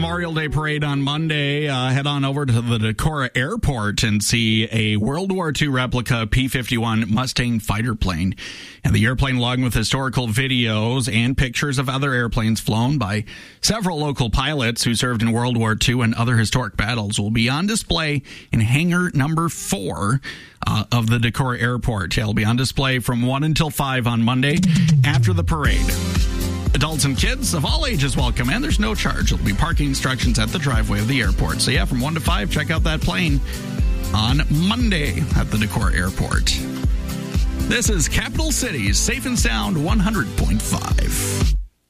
Memorial Day Parade on Monday. Head on over to the Decorah Airport and see a World War II replica P-51 Mustang fighter plane. And the airplane, along with historical videos and pictures of other airplanes flown by several local pilots who served in World War II and other historic battles, will be on display in hangar number 4 of the Decorah Airport. It'll be on display from 1 until 5 on Monday after the parade. Adults and kids of all ages welcome, and there's no charge. There'll be parking instructions at the driveway of the airport. So, from 1 to 5, check out that plane on Monday at the Decorah Airport. This is Capital Cities Safe and Sound 100.5.